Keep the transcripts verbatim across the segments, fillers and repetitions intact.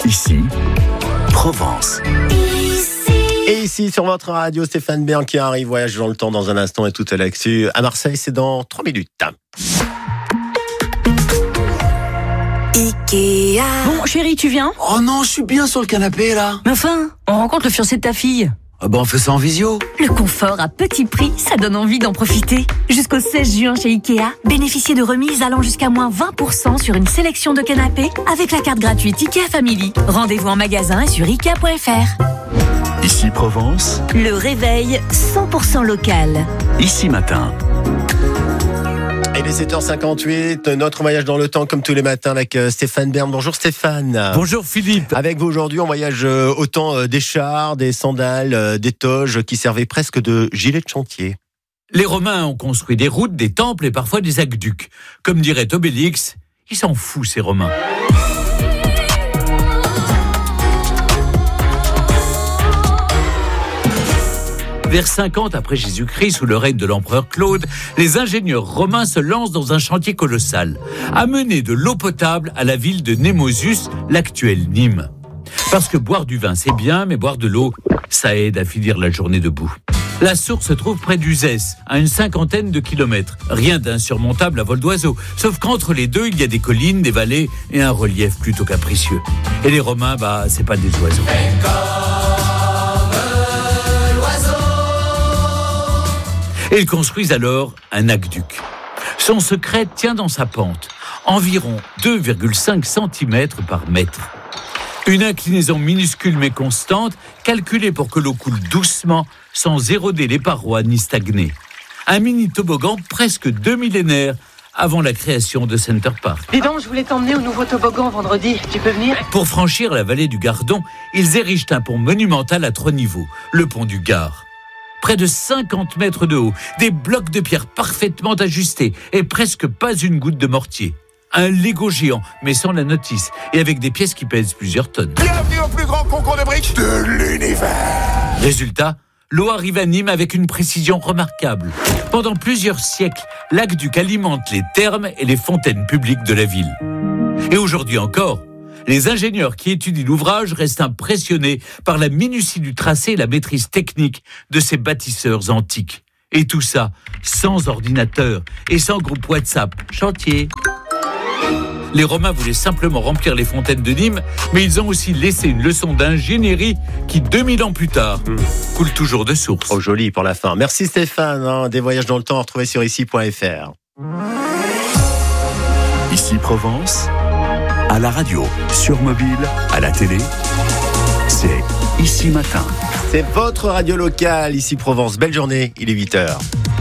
Ici, Provence. Et ici, sur votre radio, Stéphane Bern qui arrive, voyage dans le temps dans un instant et tout à l'actu. À Marseille, c'est dans trois minutes. Ikea. Bon, chérie, tu viens ? Oh non, je suis bien sur le canapé, là. Mais enfin, on rencontre le fiancé de ta fille. Ah bah on fait ça en visio. Le confort à petit prix, ça donne envie d'en profiter. Jusqu'au seize juin chez Ikea, bénéficiez de remises allant jusqu'à moins vingt pour cent sur une sélection de canapés avec la carte gratuite Ikea Family. Rendez-vous en magasin et sur ikea point f r. Ici Provence. Le réveil cent pour cent local. Ici Matin. Il est sept heures cinquante-huit, notre voyage dans le temps comme tous les matins avec Stéphane Bern. Bonjour Stéphane. Bonjour Philippe. Avec vous aujourd'hui, on voyage au temps des chars, des sandales, des toges qui servaient presque de gilets de chantier. Les Romains ont construit des routes, des temples et parfois des aqueducs. Comme dirait Obélix, ils s'en foutent ces Romains. Vers cinquante après Jésus-Christ, sous le règne de l'empereur Claude, les ingénieurs romains se lancent dans un chantier colossal, amener de l'eau potable à la ville de Némosus, l'actuelle Nîmes. Parce que boire du vin c'est bien, mais boire de l'eau, ça aide à finir la journée debout. La source se trouve près d'Uzès, à une cinquantaine de kilomètres. Rien d'insurmontable à vol d'oiseau, sauf qu'entre les deux, il y a des collines, des vallées et un relief plutôt capricieux. Et les Romains, bah, c'est pas des oiseaux. Et ils construisent alors un aqueduc. Son secret tient dans sa pente, environ deux virgule cinq centimètres par mètre. Une inclinaison minuscule mais constante, calculée pour que l'eau coule doucement, sans éroder les parois ni stagner. Un mini toboggan presque deux millénaires avant la création de Center Park. Dis donc, je voulais t'emmener au nouveau toboggan vendredi. Tu peux venir ? Pour franchir la vallée du Gardon, ils érigent un pont monumental à trois niveaux, le pont du Gard. Près de cinquante mètres de haut, des blocs de pierre parfaitement ajustés et presque pas une goutte de mortier. Un Lego géant, mais sans la notice, et avec des pièces qui pèsent plusieurs tonnes. Bienvenue au plus grand concours de briques de l'univers. Résultat, l'eau arrive à Nîmes avec une précision remarquable. Pendant plusieurs siècles, l'aqueduc alimente les thermes et les fontaines publiques de la ville. Et aujourd'hui encore, les ingénieurs qui étudient l'ouvrage restent impressionnés par la minutie du tracé et la maîtrise technique de ces bâtisseurs antiques. Et tout ça sans ordinateur et sans groupe WhatsApp. Chantier. Les Romains voulaient simplement remplir les fontaines de Nîmes, mais ils ont aussi laissé une leçon d'ingénierie qui, deux mille ans plus tard, coule toujours de source. Oh joli pour la fin. Merci Stéphane. Hein, des voyages dans le temps à retrouver sur ici point f r. Ici Provence. À la radio, sur mobile, à la télé, c'est Ici Matin. C'est votre radio locale, ici Provence. Belle journée, il est huit heures.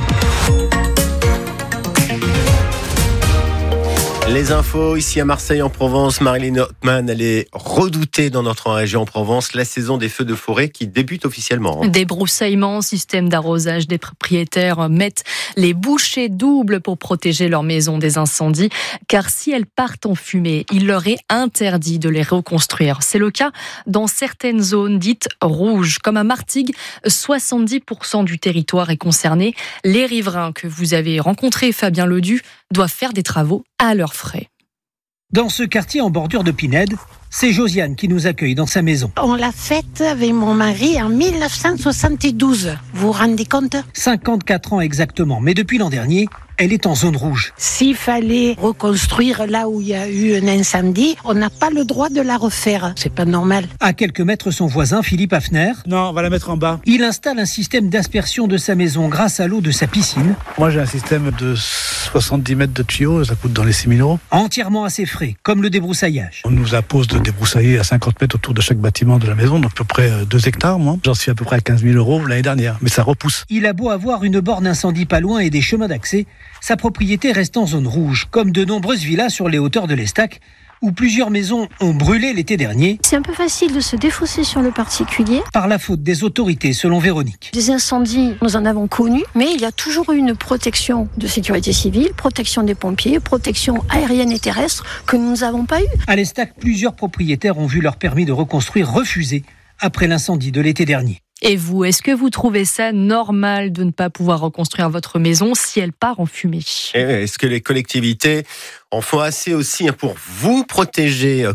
Les infos ici à Marseille en Provence. Marilyn Hockman, elle est redoutée dans notre région en Provence. La saison des feux de forêt qui débute officiellement. Débroussaillement, système d'arrosage, des propriétaires mettent les bouchées doubles pour protéger leur maison des incendies. Car si elles partent en fumée, il leur est interdit de les reconstruire. C'est le cas dans certaines zones dites rouges, comme à Martigues. soixante-dix pour cent du territoire est concerné. Les riverains que vous avez rencontrés, Fabien Ledu, doivent faire des travaux à leurs frais. Dans ce quartier en bordure de Pinède, c'est Josiane qui nous accueille dans sa maison. On l'a faite avec mon mari en mille neuf cent soixante-douze. Vous vous rendez compte ? cinquante-quatre ans exactement, mais depuis l'an dernier, elle est en zone rouge. S'il fallait reconstruire là où il y a eu un incendie, on n'a pas le droit de la refaire. C'est pas normal. À quelques mètres, son voisin, Philippe Hafner. Non, on va la mettre en bas. Il installe un système d'aspersion de sa maison grâce à l'eau de sa piscine. Moi, j'ai un système de soixante-dix mètres de tuyaux, ça coûte dans les six mille euros. Entièrement à ses frais, comme le débroussaillage. On nous impose de débroussailler à cinquante mètres autour de chaque bâtiment de la maison, donc à peu près deux hectares, moi. J'en suis à peu près à quinze mille euros l'année dernière, mais ça repousse. Il a beau avoir une borne incendie pas loin et des chemins d'accès, sa propriété reste en zone rouge, comme de nombreuses villas sur les hauteurs de l'Estac, où plusieurs maisons ont brûlé l'été dernier. C'est un peu facile de se défausser sur le particulier. Par la faute des autorités, selon Véronique. Des incendies, nous en avons connu, mais il y a toujours eu une protection de sécurité civile, protection des pompiers, protection aérienne et terrestre que nous n'avons pas eu. À l'Estac, plusieurs propriétaires ont vu leur permis de reconstruire refusé après l'incendie de l'été dernier. Et vous, est-ce que vous trouvez ça normal de ne pas pouvoir reconstruire votre maison si elle part en fumée ? Est-ce que les collectivités en font assez aussi pour vous protéger contre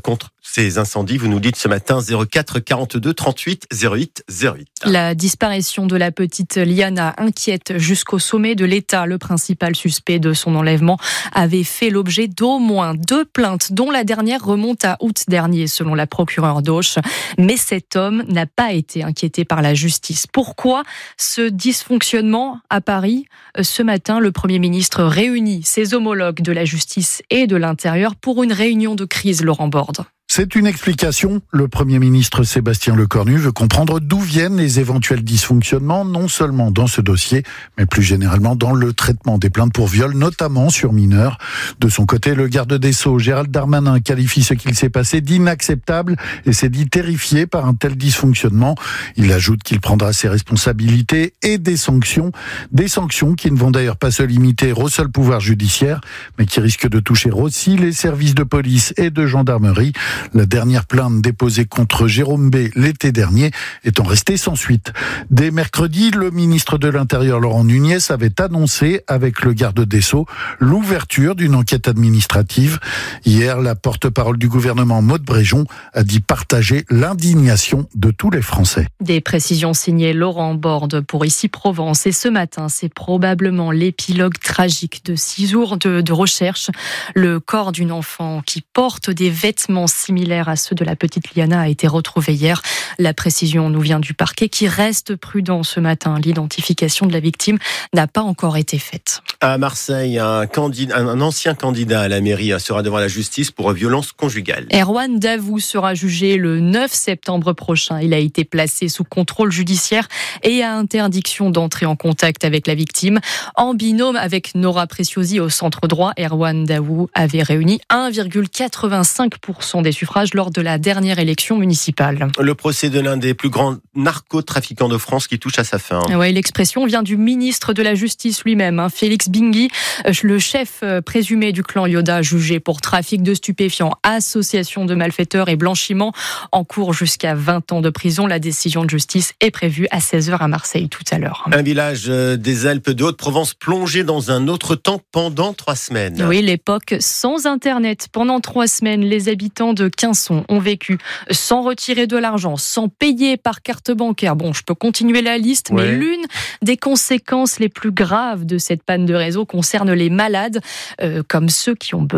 ces incendies? Vous nous dites ce matin zéro quatre quarante-deux trente-huit zéro huit zéro huit. La disparition de la petite Liana inquiète jusqu'au sommet de l'État. Le principal suspect de son enlèvement avait fait l'objet d'au moins deux plaintes, dont la dernière remonte à août dernier, selon la procureure d'Auch. Mais cet homme n'a pas été inquiété par la justice. Pourquoi ce dysfonctionnement à Paris? Ce matin, le Premier ministre réunit ses homologues de la justice et de l'Intérieur pour une réunion de crise, Laurent Borde. C'est une explication. Le Premier ministre Sébastien Lecornu veut comprendre d'où viennent les éventuels dysfonctionnements, non seulement dans ce dossier, mais plus généralement dans le traitement des plaintes pour viol, notamment sur mineurs. De son côté, le garde des Sceaux, Gérald Darmanin, qualifie ce qu'il s'est passé d'inacceptable et s'est dit terrifié par un tel dysfonctionnement. Il ajoute qu'il prendra ses responsabilités et des sanctions. Des sanctions qui ne vont d'ailleurs pas se limiter au seul pouvoir judiciaire, mais qui risquent de toucher aussi les services de police et de gendarmerie. La dernière plainte déposée contre Jérôme B l'été dernier étant restée sans suite. Dès mercredi, le ministre de l'Intérieur Laurent Nunez avait annoncé avec le garde des Sceaux l'ouverture d'une enquête administrative. Hier, la porte-parole du gouvernement Maude Bréjon a dit partager l'indignation de tous les Français. Des précisions signées Laurent Borde pour Ici Provence. Et ce matin, c'est probablement l'épilogue tragique de six jours de, de recherche. Le corps d'une enfant qui porte des vêtements similaire à ceux de la petite Liana a été retrouvé hier. La précision nous vient du parquet qui reste prudent ce matin. L'identification de la victime n'a pas encore été faite. À Marseille, un, candidat, un ancien candidat à la mairie sera devant la justice pour violence conjugale. Erwan Davout sera jugé le neuf septembre prochain. Il a été placé sous contrôle judiciaire et a interdiction d'entrer en contact avec la victime. En binôme avec Nora Preciosi au centre droit, Erwan Davout avait réuni un virgule quatre-vingt-cinq pour cent des suffrages lors de la dernière élection municipale. Le procès de l'un des plus grands narcotrafiquants de France qui touche à sa fin. Ouais, l'expression vient du ministre de la Justice lui-même, hein, Félix Bingui, le chef présumé du clan Yoda, jugé pour trafic de stupéfiants, association de malfaiteurs et blanchiment, en cours jusqu'à vingt ans de prison. La décision de justice est prévue à seize heures à Marseille tout à l'heure. Un village des Alpes de Haute-Provence plongé dans un autre temps pendant trois semaines. Oui, l'époque sans Internet. Pendant trois semaines, les habitants de Quinçon ont vécu sans retirer de l'argent, sans payer par carte bancaire. Bon, je peux continuer la liste, ouais. Mais l'une des conséquences les plus graves de cette panne de réseau concerne les malades, euh, comme ceux qui ont besoin